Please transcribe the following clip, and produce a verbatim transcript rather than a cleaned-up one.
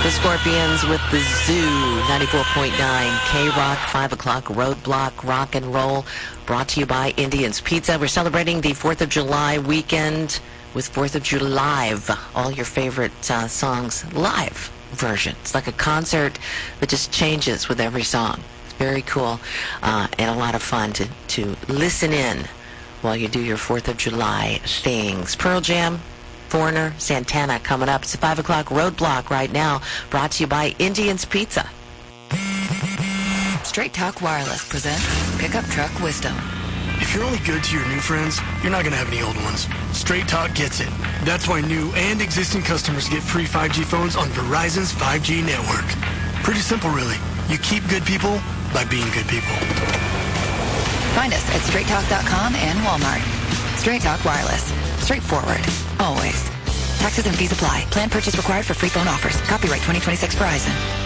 The Scorpions with the Zoo, ninety-four point nine K-Rock, five o'clock Roadblock Rock and Roll, brought to you by Indian's Pizza. We're celebrating the fourth of July weekend with fourth of July Live, all your favorite uh, songs live version. It's like a concert that just changes with every song. It's very cool uh, and a lot of fun to, to listen in while you do your fourth of July things. Pearl Jam, Foreigner, Santana coming up. It's a five o'clock Roadblock right now, brought to you by Indian's Pizza. Straight Talk Wireless presents Pickup Truck Wisdom. If you're only good to your new friends, you're not going to have any old ones. Straight Talk gets it. That's why new and existing customers get free five G phones on Verizon's five G network. Pretty simple, really. You keep good people by being good people. Find us at straight talk dot com and Walmart. Straight Talk Wireless. Straightforward. Always. Taxes and fees apply. Plan purchase required for free phone offers. Copyright twenty twenty-six Verizon.